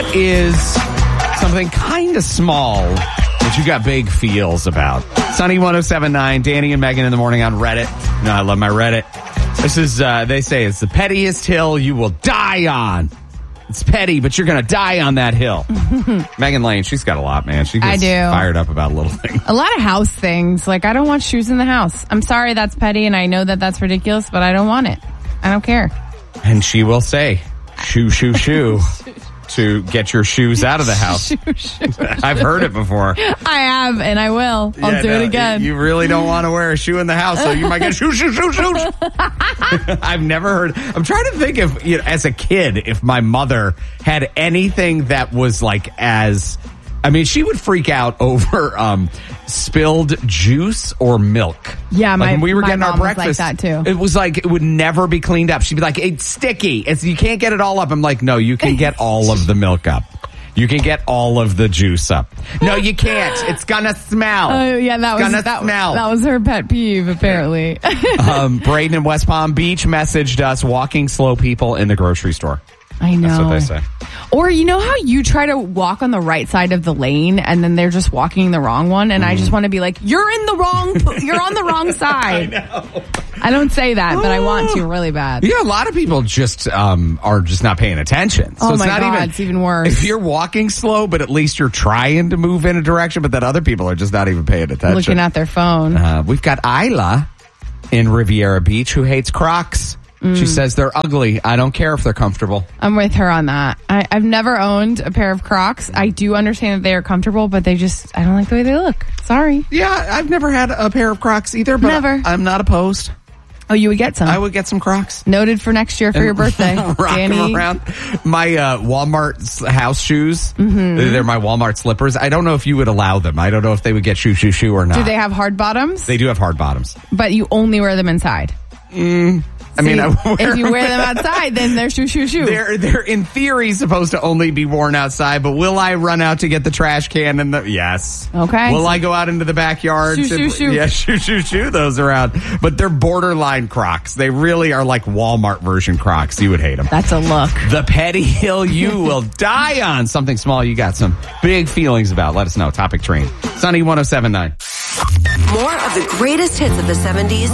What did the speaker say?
is something kind of small that you got big feels about? Sunny 107.9, Danny and Megan in the morning on Reddit. No, I love my Reddit. This is, they say it's the pettiest hill you will die on. It's petty, but you're going to die on that hill. Megan Lane, she's got a lot, man. She gets fired up about little things. A lot of house things. Like, I don't want shoes in the house. I'm sorry that's petty, and I know that that's ridiculous, but I don't want it. I don't care. And she will say, shoo, shoo, shoo, to get your shoes out of the house. Shoo, shoo, I've heard it before. I have, and I will. I'll do it again. You really don't want to wear a shoe in the house, so you might get shoo, shoo, shoo, shoo. I've never heard. I'm trying to think if, as a kid, if my mother had anything that was like she would freak out over spilled juice or milk. Yeah, when we were getting our mom breakfast, was like that too. It was like it would never be cleaned up. She'd be like, "It's sticky. You can't get it all up." I'm like, "No, you can get all of the milk up. You can get all of the juice up. No, you can't. It's gonna smell." Oh yeah, that was her pet peeve apparently. Braden in West Palm Beach messaged us, walking slow people in the grocery store. I know. That's what they say. Or you know how you try to walk on the right side of the lane and then they're just walking the wrong one, and I just want to be like, you're on the wrong side. I know. I don't say that, but I want to really bad. Yeah, a lot of people just are just not paying attention. So it's not even, it's even worse. If you're walking slow, but at least you're trying to move in a direction, but then other people are just not even paying attention. Looking at their phone. We've got Isla in Riviera Beach who hates Crocs. She says they're ugly. I don't care if they're comfortable. I'm with her on that. I've never owned a pair of Crocs. I do understand that they are comfortable, but I don't like the way they look. Sorry. Yeah, I've never had a pair of Crocs either, but never. I'm not opposed. Oh, you would get some? I would get some Crocs. Noted for next year for your birthday. Rock Danny. them around. My Walmart house shoes, they're my Walmart slippers. I don't know if you would allow them. I don't know if they would get shoo, shoo, shoo or not. Do they have hard bottoms? They do have hard bottoms. But you only wear them inside. If you wear them outside, then they're shoo, shoo, shoo. They're in theory supposed to only be worn outside, but will I run out to get the trash can? Yes. Okay. Will I go out into the backyard? Shoo, shoo, shoo. Yeah, shoo, shoo, shoo those around. But they're borderline Crocs. They really are like Walmart version Crocs. You would hate them. That's a look. The petty hill you will die on. Something small you got some big feelings about. Let us know. Topic Train. Sunny 107.9. More of the greatest hits of the 70s